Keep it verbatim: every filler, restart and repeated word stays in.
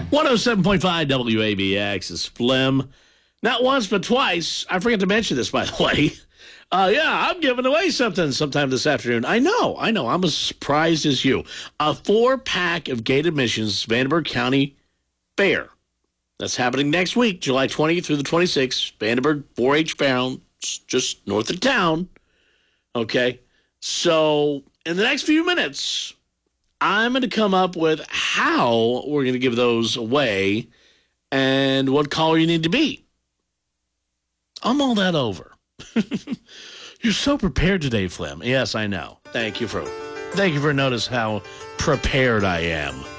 one oh seven point five W A B X is Flim. Not once, but twice. I forgot to mention this, by the way. Uh, yeah, I'm giving away something sometime this afternoon. I know, I know. I'm as surprised as you. A four-pack of Gated Missions Vandenberg County Fair. That's happening next week, July twentieth through the twenty-sixth. Vandenberg four H Fair, just north of town. Okay? So, in the next few minutes, I'm going to come up with how we're going to give those away and what caller you need to be. I'm all that over. You're so prepared today, Flim. Yes, I know. Thank you for thank you for notice how prepared I am.